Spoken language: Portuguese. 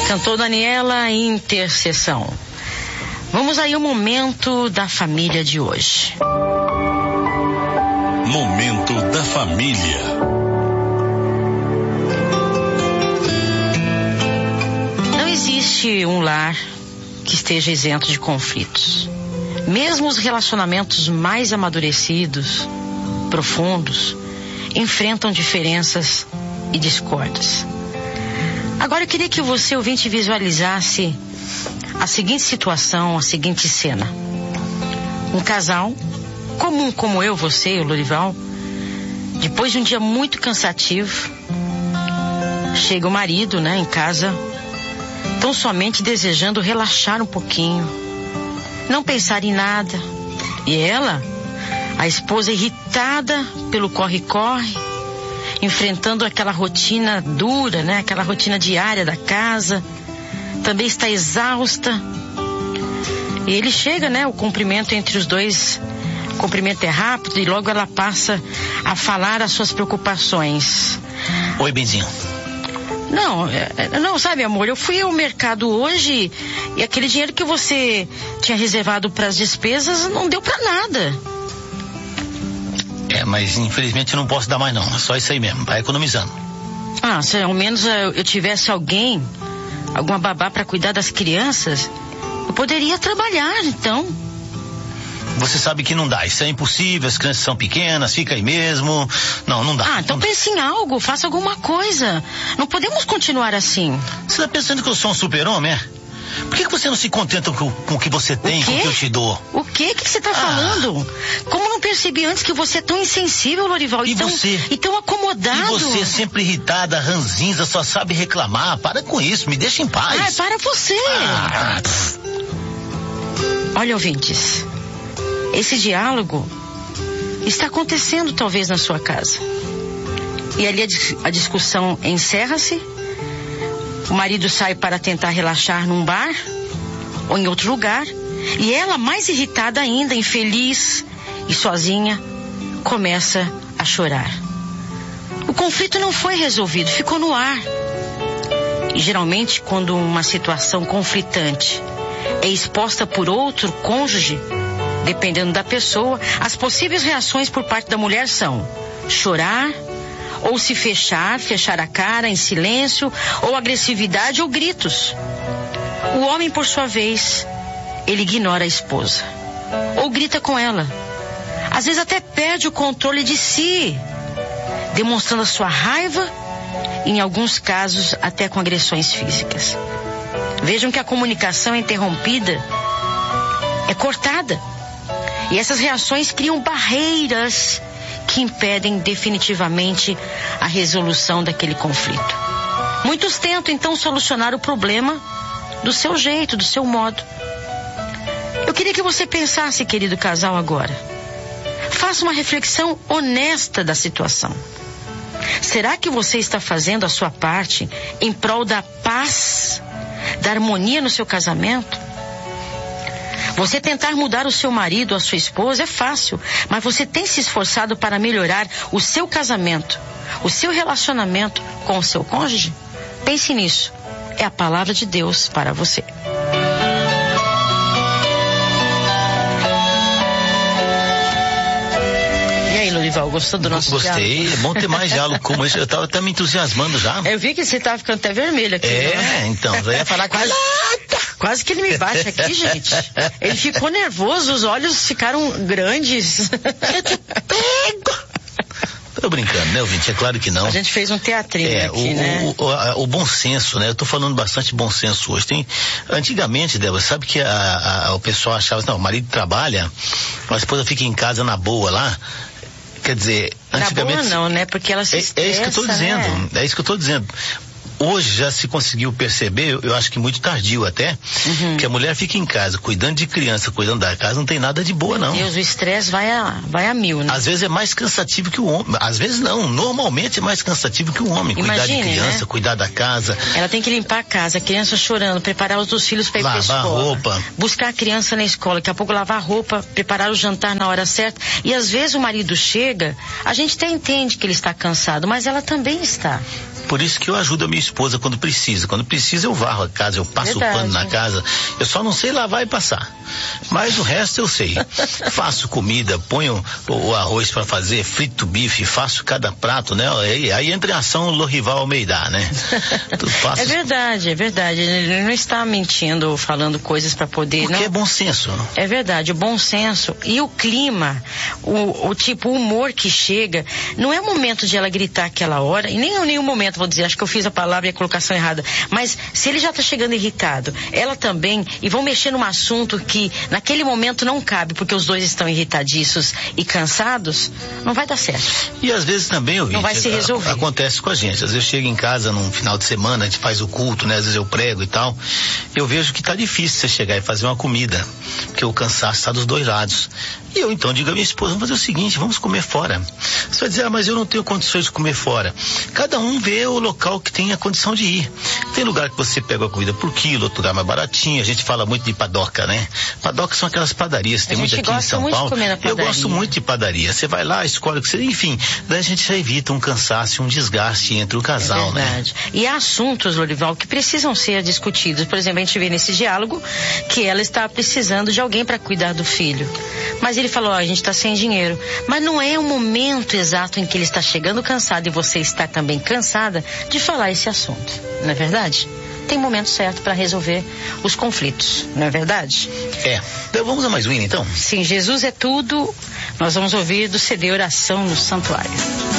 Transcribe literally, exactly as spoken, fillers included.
Cantou Daniela, Intercessão. Vamos aí ao momento da família de hoje. Momento da família. Não existe um lar que esteja isento de conflitos. Mesmo os relacionamentos mais amadurecidos, profundos, enfrentam diferenças e discórdias. Agora eu queria que você, ouvinte, visualizasse a seguinte situação, a seguinte cena. Um casal, comum como eu, você e o Lorival, depois de um dia muito cansativo, chega o marido, né, em casa, tão somente desejando relaxar um pouquinho, não pensar em nada. E ela, a esposa irritada pelo corre-corre, enfrentando aquela rotina dura, né? Aquela rotina diária da casa, também está exausta. E ele chega, né? O cumprimento entre os dois, o cumprimento é rápido e logo ela passa a falar as suas preocupações. Oi, benzinho. Não, não, sabe, amor, eu fui ao mercado hoje e aquele dinheiro que você tinha reservado para as despesas não deu para nada. É, mas infelizmente eu não posso dar mais não, é só isso aí mesmo, vai economizando. Ah, se ao menos eu tivesse alguém, alguma babá para cuidar das crianças, eu poderia trabalhar, então. Você sabe que não dá, isso é impossível, as crianças são pequenas, fica aí mesmo. Não, não dá. Ah, então pense em algo, faça alguma coisa. Não podemos continuar assim. Você tá pensando que eu sou um super-homem, é? Por que, que você não se contenta com, com o que você tem, com o que eu te dou? O quê? O que você tá ah. falando? Como não percebi antes que você é tão insensível, Lorival? E, e tão, você? E tão acomodado. E você sempre irritada, ranzinza, só sabe reclamar. Para com isso, me deixa em paz. Ah, para você. Ah. Olha, ouvintes, esse diálogo está acontecendo talvez na sua casa. E ali a, dis- a discussão encerra-se. O marido sai para tentar relaxar num bar ou em outro lugar. E ela, mais irritada ainda, infeliz e sozinha, começa a chorar. O conflito não foi resolvido, ficou no ar. E geralmente, quando uma situação conflitante é exposta por outro cônjuge, dependendo da pessoa, as possíveis reações por parte da mulher são chorar, ou se fechar, fechar a cara em silêncio, ou agressividade ou gritos. O homem, por sua vez, ele ignora a esposa, ou grita com ela. Às vezes até perde o controle de si, demonstrando a sua raiva, e em alguns casos até com agressões físicas. Vejam que a comunicação é interrompida, é cortada. E essas reações criam barreiras que impedem definitivamente a resolução daquele conflito. Muitos tentam então solucionar o problema do seu jeito, do seu modo. Eu queria que você pensasse, querido casal, agora. Faça uma reflexão honesta da situação. Será que você está fazendo a sua parte em prol da paz, da harmonia no seu casamento? Você tentar mudar o seu marido ou a sua esposa é fácil, mas você tem se esforçado para melhorar o seu casamento, o seu relacionamento com o seu cônjuge? Pense nisso. É a palavra de Deus para você. E aí, Lorival, gostou do nosso Gostei, diálogo? Gostei, é bom ter mais diálogo como esse. Eu estava até me entusiasmando já. Eu vi que você estava ficando até vermelho aqui. É, né? então, já ia falar quase, quase que ele me bate aqui, gente. Ele ficou nervoso, os olhos ficaram grandes. Eu te pego! Tô brincando, né, ouvinte? É claro que não. A gente fez um teatrinho é, aqui, o, né? O, o, o bom senso, né? Eu tô falando bastante bom senso hoje. Tem, antigamente, Débora, sabe que a, a, o pessoal achava assim, não, o marido trabalha, a esposa fica em casa na boa lá. Quer dizer, antigamente... Na boa não, né? Porque ela se estressa, é, é isso que eu tô dizendo, né? É isso que eu tô dizendo. Hoje já se conseguiu perceber, eu, eu acho que muito tardio até, uhum. que a mulher fica em casa, cuidando de criança, cuidando da casa, não tem nada de boa, não. Meu Deus, o estresse vai a, vai a mil, né? Às vezes é mais cansativo que o homem, às vezes não, normalmente é mais cansativo que o homem. Imagine, cuidar de criança, né? Cuidar da casa. Ela tem que limpar a casa, a criança chorando, preparar os dos filhos para ir pra escola. Lavar a roupa. Buscar a criança na escola, daqui a pouco lavar a roupa, preparar o jantar na hora certa. E às vezes o marido chega, a gente até entende que ele está cansado, mas ela também está. Por isso que eu ajudo a minha esposa quando precisa. Quando precisa eu varro a casa, eu passo Verdade. o pano na casa. Eu só não sei lavar e passar. Mas o resto eu sei. Faço comida, ponho o, o arroz para fazer, frito bife, faço cada prato, né? Aí, aí entra em ação o Lorival Almeida, né? Faço... É verdade, é verdade. Ele não está mentindo, falando coisas para poder... Porque não... é bom senso. É verdade, o bom senso e o clima, o, o tipo, o humor que chega, não é o momento de ela gritar aquela hora, e nem em nenhum momento, vou dizer, acho que eu fiz a palavra e a colocação errada, mas se ele já está chegando irritado, ela também, e vão mexer num assunto que naquele momento não cabe, porque os dois estão irritadiços e cansados, não vai dar certo. E às vezes também, ouvinte, não vai se resolver. Acontece com a gente, às vezes eu chego em casa num final de semana, a gente faz o culto, né, às vezes eu prego e tal, eu vejo que tá difícil você chegar e fazer uma comida, porque o cansaço está dos dois lados. E eu então digo à minha esposa, vamos fazer o seguinte, vamos comer fora. Você vai dizer, ah, mas eu não tenho condições de comer fora. Cada um vê o local que tem a condição de ir. Tem lugar que você pega a comida por quilo, outro lugar mais baratinho. A gente fala muito de padoca, né? Padoca são aquelas padarias, tem muito aqui em São Paulo. Eu gosto muito de padaria. Você vai lá, escolhe o que você... Enfim, daí a gente já evita um cansaço, um desgaste entre o casal, é verdade. né? E há assuntos, Lorival, que precisam ser discutidos. Por exemplo, a gente vê nesse diálogo que ela está precisando de alguém para cuidar do filho. Mas ele falou, ó, a gente está sem dinheiro. Mas não é o momento exato em que ele está chegando cansado e você está também cansada de falar esse assunto, não é verdade? Tem momento certo para resolver os conflitos, não é verdade? É. Então vamos a mais um, então? Sim, Jesus é tudo. Nós vamos ouvir do C D Oração no Santuário.